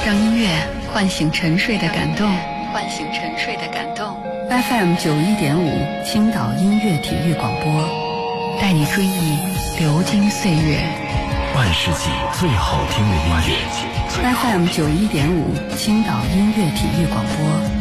让音乐唤醒沉睡的感动。FM 91.5青岛音乐体育广播，带你追忆流金岁月， 万世纪最好听的音乐。 FM 91.5青岛音乐体育广播。